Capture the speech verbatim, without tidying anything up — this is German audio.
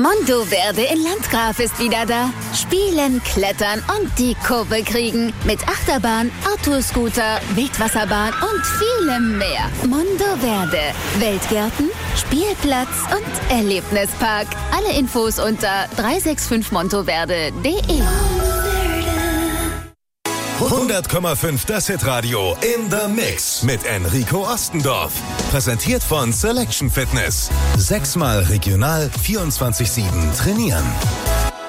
Mondoverde in Landgraf ist wieder da. Spielen, klettern und die Kurve kriegen. Mit Achterbahn, Autoscooter, Wildwasserbahn und vielem mehr. Mondoverde. Weltgärten, Spielplatz und Erlebnispark. Alle Infos unter drei sechs fünf montoverde punkt de. hundert Komma fünf Das Hitradio in the Mix mit Enrico Ostendorf. Präsentiert von Selection Fitness. Sechsmal regional, vierundzwanzig sieben trainieren.